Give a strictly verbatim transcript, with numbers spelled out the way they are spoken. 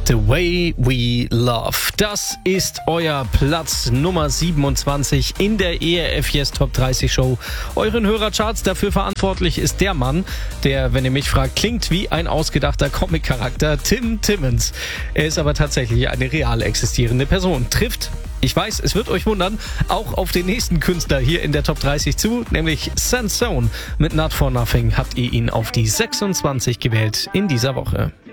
The Way We Love. Das ist euer Platz Nummer siebenundzwanzig in der E R F Yes Top dreißig Show. Euren Hörercharts. Dafür verantwortlich ist der Mann, der, wenn ihr mich fragt, klingt wie ein ausgedachter Comic-Charakter, Tim Timmons. Er ist aber tatsächlich eine real existierende Person. Trifft, ich weiß, es wird euch wundern, auch auf den nächsten Künstler hier in der Top dreißig zu, nämlich Sansone. Mit Not For Nothing habt ihr ihn auf die sechsundzwanzig gewählt in dieser Woche.